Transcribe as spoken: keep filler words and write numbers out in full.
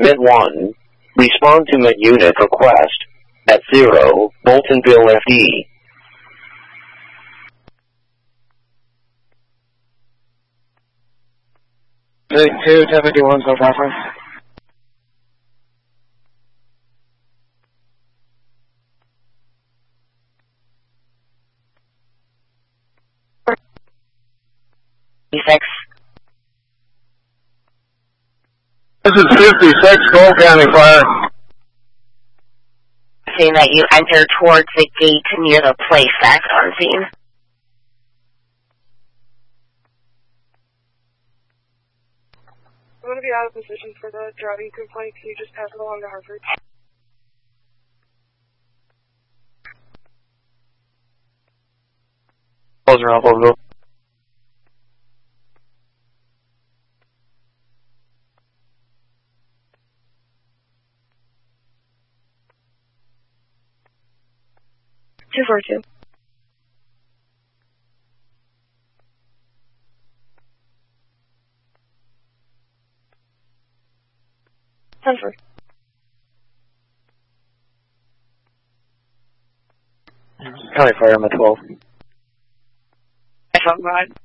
Met one, respond to Met unit request at zero, Boltonville F D. Big two, ten fifty-one, so far. Six. This is fifty-six, Cole County Fire. Seeing that you enter towards the gate near the place that's on scene. I'm going to be out of position for the driving complaint. Can you just pass it along to Hartford? Close around, close up. two four two. Hanford. County Fire, I'm at twelve. That's all right.